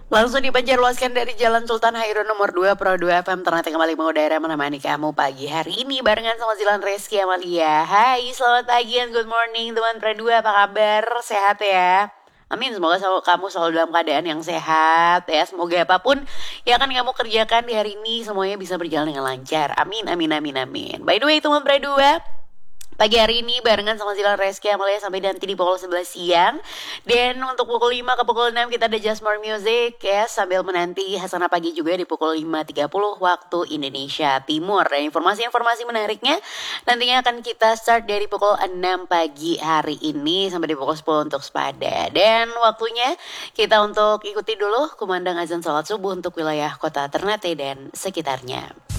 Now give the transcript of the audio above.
Langsung dipancar luaskan dari Jalan Sultan Hairun nomor 2 Pro 2 FM Ternate kembali mengudara menemani kamu pagi hari ini barengan sama Zilan Reski Amalia. Hai, selamat pagi and good morning teman Pro 2, apa kabar? Sehat ya? Amin, semoga kamu selalu dalam keadaan yang sehat ya. Semoga apapun yang akan kamu kerjakan di hari ini semuanya bisa berjalan dengan lancar. Amin, amin, amin, amin. By the way teman Pro 2, pagi hari ini barengan sama Zilan Reski Amalia sampai nanti di pukul 11 siang. Dan untuk pukul 5 ke pukul 6 kita ada Just More Music ya. Sambil menanti Hasanah Pagi juga di pukul 5.30 waktu Indonesia Timur. Dan informasi-informasi menariknya nantinya akan kita start dari pukul 6 pagi hari ini sampai di pukul 10 untuk sepada. Dan waktunya kita untuk ikuti dulu kumandang azan sholat subuh untuk wilayah kota Ternate dan sekitarnya.